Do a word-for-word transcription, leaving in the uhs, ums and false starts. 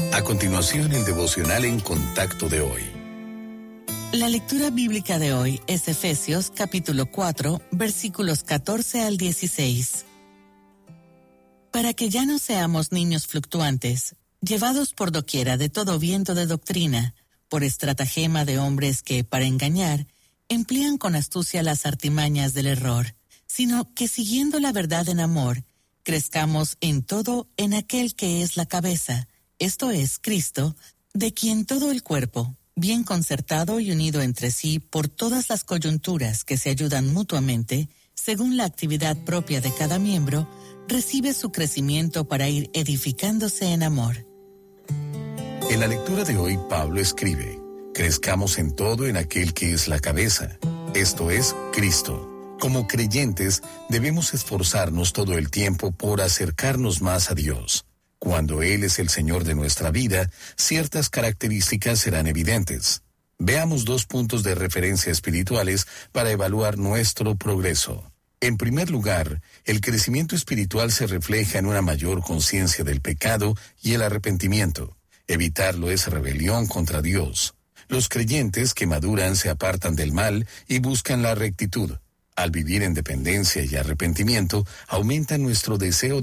A continuación, el devocional en contacto de hoy. La lectura bíblica de hoy es Efesios capítulo cuatro, versículos catorce al dieciséis. Para que ya no seamos niños fluctuantes, llevados por doquiera de todo viento de doctrina, por estratagema de hombres que, para engañar, emplean con astucia las artimañas del error, sino que siguiendo la verdad en amor, crezcamos en todo en aquel que es la cabeza, esto es Cristo, de quien todo el cuerpo, bien concertado y unido entre sí por todas las coyunturas que se ayudan mutuamente, según la actividad propia de cada miembro, recibe su crecimiento para ir edificándose en amor. En la lectura de hoy, Pablo escribe: crezcamos en todo en aquel que es la cabeza, esto es Cristo. Como creyentes, debemos esforzarnos todo el tiempo por acercarnos más a Dios. Cuando Él es el Señor de nuestra vida, ciertas características serán evidentes. Veamos dos puntos de referencia espirituales para evaluar nuestro progreso. En primer lugar, el crecimiento espiritual se refleja en una mayor conciencia del pecado y el arrepentimiento. Evitarlo es rebelión contra Dios. Los creyentes que maduran se apartan del mal y buscan la rectitud. Al vivir en dependencia y arrepentimiento, aumenta nuestro deseo